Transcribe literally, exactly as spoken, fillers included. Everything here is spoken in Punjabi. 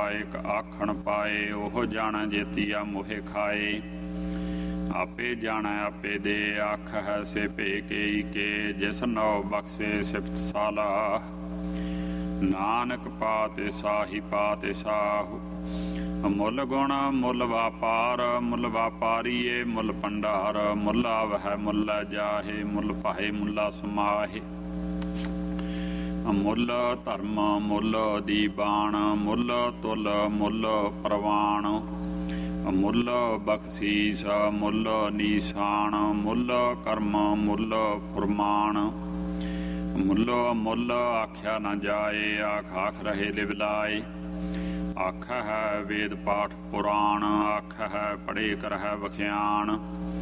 ਇੱਕ ਆਖਣ ਪਾਏ। ਉਹ ਜਾਣੈ ਜੇਤੀਆ ਮੋਹਿ ਖਾਏ। ਆਪੇ ਜਾਣੈ ਆਪੇ ਦੇ ਆਖ ਹੈ ਸੇ ਭੇ ਕੇਈ ਕੇ। ਜਿਸ ਨਉ ਬਖਸ਼ੇ ਸਿਫਤ ਸਾਲਾਹ ਨਾਨਕ ਪਾਤਿ ਸਾਹੀ ਪਾਤਿ ਸਾਹੁ। ਮੁੱਲ ਗੁਣ ਮੁੱਲ ਵਾਪਾਰ ਮੁੱਲ ਵਾਪਾਰੀਏ ਮੁੱਲ ਭੰਡਾਰ। ਮੁੱਲ ਆਵਹਿ ਮੁੱਲ ਜਾਹੇ ਮੁੱਲ ਭਾਏ ਮੁੱਲਾ ਸਮਾਹੇ। ਮੁੱਲ ਧਰਮ ਮੁੱਲ ਦੀਬਾਨ ਮੁੱਲ ਤੁਲ ਮੁੱਲ ਪ੍ਰਵਾਨ। ਮੁੱਲ ਬਖਸ਼ੀਸ ਮੁੱਲ ਨੀਸਾਨ ਮੁੱਲ ਕਰਮ ਮੁੱਲ ਫੁਰਮਾਨ। ਮੁੱਲ ਮੁੱਲ ਆਖਿਆ ਨਾ ਜਾਏ ਆਖ ਆਖ ਰਹੇ ਲਿਵਲਾਏ। ਆਖ ਹੈ ਵੇਦ ਪਾਠ ਪੁਰਾਣ ਆਖ ਹੈ ਪੜ੍ਹੇ ਕਰਹਿ ਵਖਿਆਨ।